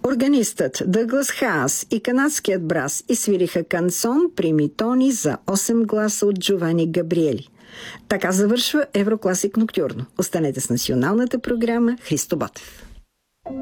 Органистът Дъглас Хаас и канадският брас изсвириха кансон Прими тони за 8 гласа от Джовани Габриели. Така завършва Еврокласик Ноктюрно. Останете с националната програма Христо Ботев.